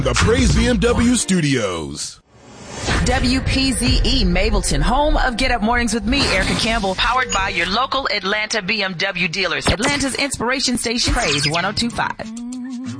The Praise BMW Studios. WPZE Mableton, home of Get Up Mornings with me, Erica Campbell, powered by your local Atlanta BMW dealers. Atlanta's inspiration station, Praise 102.5.